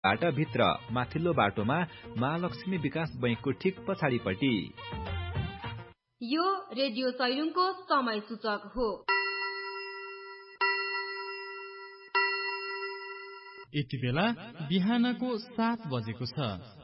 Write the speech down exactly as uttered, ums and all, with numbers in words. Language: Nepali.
बाट भित्र माथिल्लो बाटोमा महालक्ष्मी विकास बैंकको ठिक पछाडिपट्टि। यो रेडियो सैलुङको समय सूचक हो। यति बेला बिहानको सात बजेको छ।